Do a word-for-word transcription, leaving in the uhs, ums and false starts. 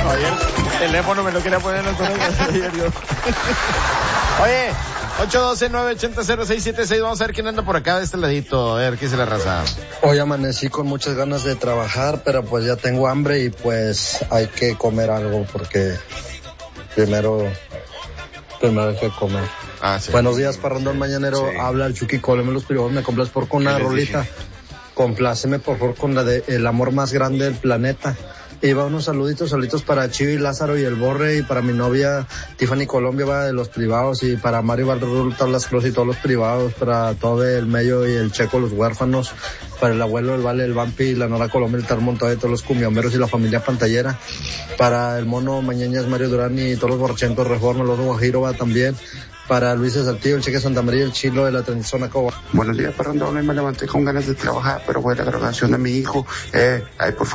Oye, el teléfono me lo quería poner en los orejas ayer yo. Oye, ocho uno dos, nueve ocho cero, cero seis siete seis, vamos a ver quién anda por acá de este ladito, a ver qué se la raza. Hoy amanecí con muchas ganas de trabajar, pero pues ya tengo hambre y pues hay que comer algo porque primero, primero hay que comer. Ah, sí. Buenos días, Parrandón Mañanero, Sí. Habla el Chucky Coleme Los Privados, me complas por con una rolita. Dije? Compláceme por favor con la de El amor más grande del planeta. Y va unos saluditos, saluditos para Chivi, Lázaro y el Borre, y para mi novia Tiffany Colombia, va de los privados, y para Mario Valrul, Tablas Cruz y todos los privados, para todo el Mello y el Checo, los huérfanos, para el abuelo, el Vale, el Vampi, la Nora Colombia, el Tar Montoya, todos los cumiamberos y la familia pantallera, para el Mono Mañeñas, Mario Durán y todos los borrachentos, Reforma, los Guajiro, va también, para Luis Saltillo, el Cheque Santa María, el Chilo de la Tranzona Coba. Buenos días, Parrandón, me levanté con ganas de trabajar, pero fue la graduación de mi hijo, eh, ay, por favor.